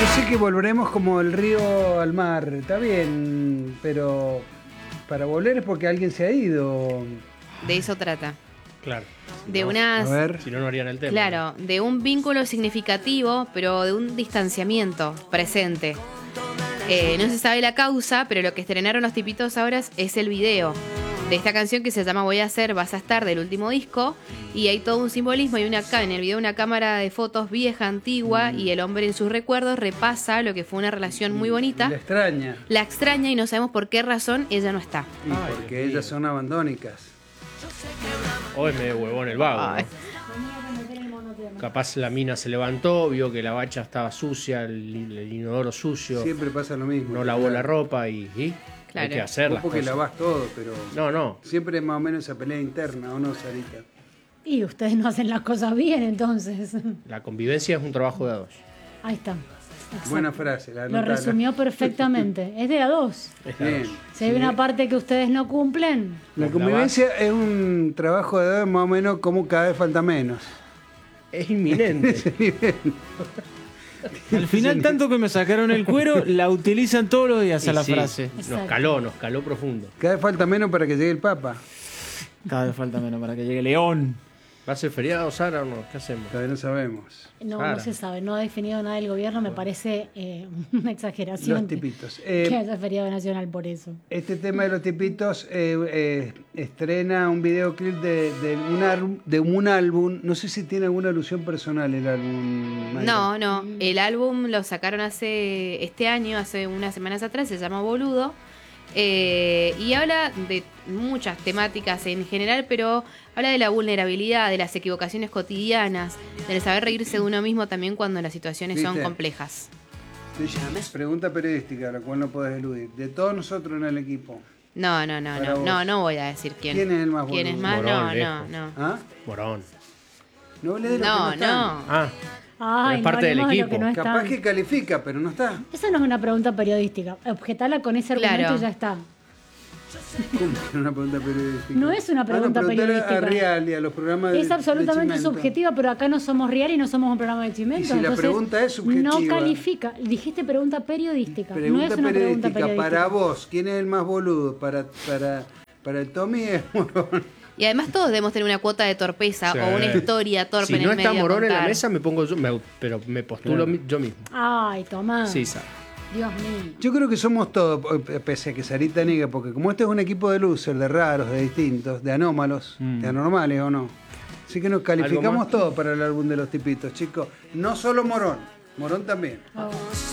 sé que volveremos como el río al mar, está bien, pero para volver es porque alguien se ha ido. De eso trata. Claro. De No, unas... A ver, Si no, no harían el tema. Claro, de un vínculo significativo, pero de un distanciamiento presente. No se sabe la causa, pero lo que estrenaron los tipitos ahora es el video de esta canción que se llama Voy a ser, vas a estar, del último disco. Y hay todo un simbolismo. Hay en el video una cámara de fotos vieja, antigua, y el hombre en sus recuerdos repasa lo que fue una relación muy bonita. la extraña. La extraña y no sabemos por qué razón ella no está. Y Ay, porque Dios mío. ellas son abandónicas. O es medio huevón el vago, ¿no? Ay. Capaz la mina se levantó, vio que la bacha estaba sucia, el inodoro sucio, Siempre pasa lo mismo. no lavó la ropa y Claro. hay que hacer Vos las porque cosas. lavás todo, pero No. siempre es más o menos esa pelea interna, ¿o no, Sarita? Y ustedes no hacen las cosas bien, entonces. La convivencia es un trabajo de a dos. Ahí está. Exacto. Buena frase, la Lo anotala. resumió perfectamente. Es de a dos. Es de a Bien. dos. Si hay una parte que ustedes no cumplen, La Vos convivencia es un trabajo de edad más o menos como cada vez falta menos. Es inminente. Al final, tanto que me sacaron el cuero, la utilizan todos los días a Y la sí, frase. Exacto. Nos caló profundo. Cada vez falta menos para que llegue el Papa. Cada vez falta menos para que llegue León. ¿Va a ser feriado, Sara, o no? ¿Qué hacemos? Todavía no sabemos. no, Claro. no se sabe. No ha definido nada el gobierno. Me parece una exageración Los tipitos. que haya feriado nacional por eso. Este tema de los tipitos estrena un videoclip de un álbum. No sé si tiene alguna alusión personal el álbum. Mayra. No. El álbum lo sacaron este año, hace unas semanas atrás, se llama Boludo. Y habla de muchas temáticas en general, pero habla de la vulnerabilidad, de las equivocaciones cotidianas, del saber reírse de uno mismo también cuando las situaciones son ¿Viste? complejas. Pregunta periodística, la cual no podés eludir. De todos nosotros en el equipo, Para vos. No voy a decir quién. ¿quién es el más ¿Quién es boludo? más? Morón, No. ¿Ah? Morón. No hablé de los que No, están. no. Ah, Ay, es parte no del hablemos de lo equipo. que no Capaz está. que califica, pero no está. Esa no es una pregunta periodística. Objetala con ese argumento Claro. y ya está. ¿Cómo que no es una pregunta periodística? No es una pregunta preguntale periodística. a Real y a los programas Es absolutamente de Chimento. subjetiva, pero acá no somos real y no somos un programa de Chimento. Y si la entonces pregunta es subjetiva. no califica. Dijiste pregunta periodística. no Pregunta es una pregunta periodística. para vos, ¿quién es el más boludo? Para el Tommy es Morón. Y además todos debemos tener una cuota de torpeza Sí. o una historia torpe si en no el está medio a Morón en la contar. mesa, me pongo yo, pero me postulo Claro. yo mismo. Ay, Tomás. Sí, Sara. Dios mío. Yo creo que somos todos, pese a que Sarita niega, porque como este es un equipo de losers, de raros, de distintos, de anómalos, de anormales o no. Así que nos ¿Algo calificamos más? todos para el álbum de los tipitos, chicos. No solo Morón, Morón también. Oh.